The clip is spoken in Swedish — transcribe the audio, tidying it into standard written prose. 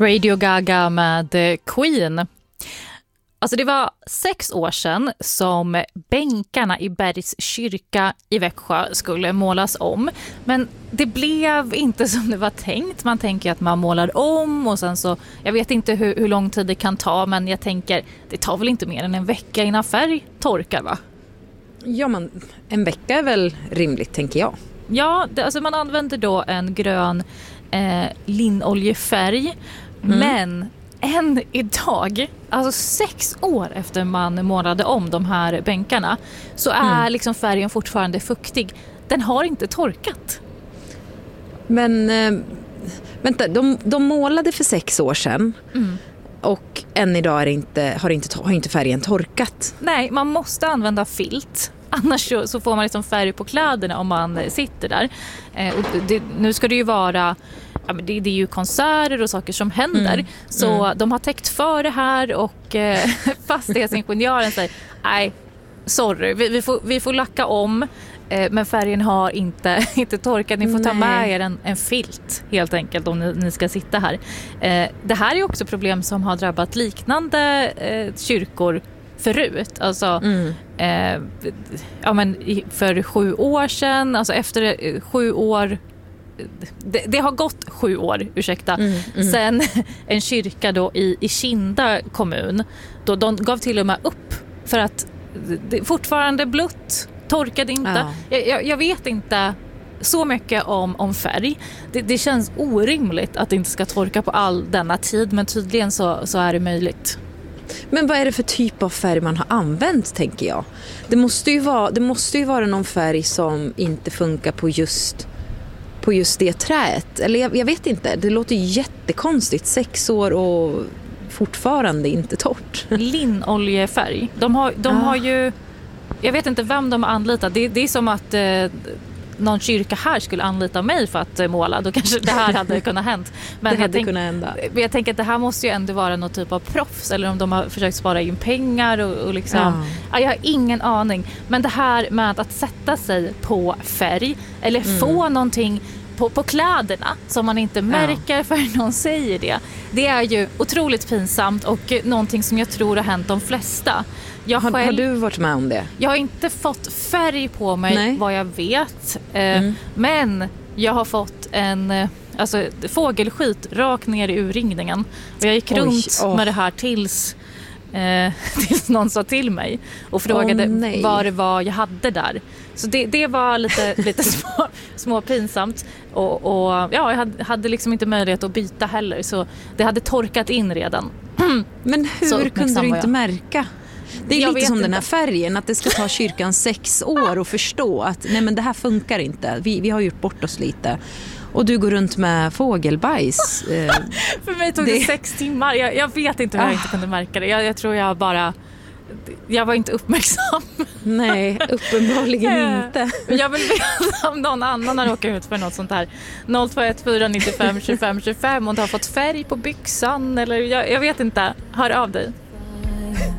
Radio Gaga med Queen. Alltså det var 6 år sedan som bänkarna i Bergs kyrka i Växjö skulle målas om. Men det blev inte som det var tänkt. Man tänker att man målar om och sen så, jag vet inte hur lång tid det kan ta, men jag tänker det tar väl inte mer än en vecka innan färg torkar, va? Ja, men en vecka är väl rimligt, tänker jag. Ja, alltså man använder då en grön linoljefärg. Men än idag, alltså 6 år efter man målade om de här bänkarna, så är liksom färgen fortfarande fuktig. Den har inte torkat. Men vänta, de målade för 6 år sedan och än idag har inte färgen torkat. Nej, man måste använda filt. Annars så får man liksom färg på kläderna om man sitter där. Och nu ska det ju vara... Ja, men det är ju konserter och saker som händer. Så de har täckt för det här och fastighetsingenjören säger nej, sorry, vi får lacka om, men färgen har inte torkat. Ni får ta med er en filt helt enkelt om ni ska sitta här. Det här är också problem som har drabbat liknande kyrkor förut. Alltså ja, men för 7 år sedan, alltså efter 7 år. Det har gått 7 år, ursäkta. Sen en kyrka då i Kinda kommun, då de gav till och med upp för att det fortfarande blött, torkade inte. Jag vet inte så mycket om färg. Det känns orimligt att det inte ska torka på all denna tid, men tydligen så är det möjligt. Men vad är det för typ av färg man har använt, tänker jag? Det måste ju vara någon färg som inte funkar på just det träet. Eller jag vet inte. Det låter jättekonstigt. 6 år och fortfarande inte torrt. Linoljefärg. De har ju... Jag vet inte vem de har anlitat. Det är som att någon kyrka här skulle anlita mig för att måla. Då kanske det här hade kunnat hänt. Men jag tänker att det här måste ju ändå vara någon typ av proffs. Eller om de har försökt spara in pengar och liksom... Ja, jag har ingen aning. Men det här med att sätta sig på färg eller få någonting på kläderna som man inte märker för någon säger det är ju otroligt pinsamt och någonting som jag tror har hänt de flesta. Har du varit med om det? Jag har inte fått färg på mig vad jag vet, men jag har fått en fågelskit rakt ner i urringningen och jag gick runt med det här tills någon sa till mig och frågade vad det var jag hade där. Så det var lite små pinsamt och jag hade liksom inte möjlighet att byta heller, så det hade torkat in redan. Men hur kunde du inte märka? Det är lite som den här färgen, att det ska ta kyrkan 6 år att förstå att nej, men det här funkar inte. Vi har gjort bort oss lite. Och du går runt med fågelbajs. För mig tog det 6 timmar. Jag vet inte hur jag inte kunde märka det. Jag tror jag var inte uppmärksam. Nej, uppenbarligen inte. Jag vill veta om någon annan har råkat ut för något sånt här. 0214 95 25 25 och du har fått färg på byxan. Eller jag vet inte. Hör av dig.